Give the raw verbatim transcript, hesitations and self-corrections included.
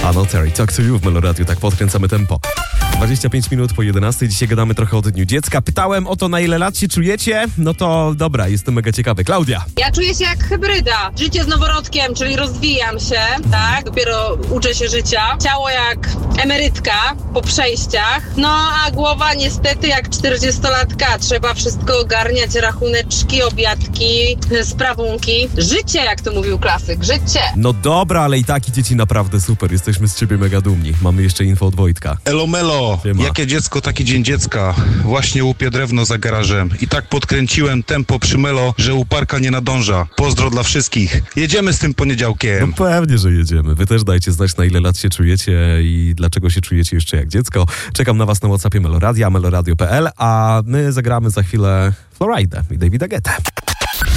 A no, Terry, Talk to You w Meloradiu, tak podkręcamy tempo. dwadzieścia pięć minut po jedenastej, dzisiaj gadamy trochę o Dniu Dziecka. Pytałem o to, na ile lat się czujecie? No to dobra, jestem mega ciekawy. Klaudia. Ja czuję się jak hybryda. Życie z noworodkiem, czyli rozwijam się, tak? Dopiero uczę się życia. Ciało jak emerytka po przejściach. No a głowa niestety jak czterdziestolatka. Trzeba wszystko ogarniać, rachuneczki, obiadki, sprawunki. Życie, jak to mówił klasyk, życie. No dobra, ale i tak idzie ci naprawdę super. Jesteśmy z ciebie mega dumni. Mamy jeszcze info od Wojtka. Elo melo, Siema. jakie dziecko, taki dzień dziecka. Właśnie łupię drewno za garażem i tak podkręciłem tempo przy melo, że uparka nie nadąża. Pozdro dla wszystkich. Jedziemy z tym No poniedziałkiem. pewnie, że jedziemy. Wy też dajcie znać, na ile lat się czujecie i dlaczego się czujecie jeszcze jak dziecko. Czekam na was na WhatsAppie Meloradia, meloradio kropka p l, a my zagramy za chwilę Florida i Davida Guetta.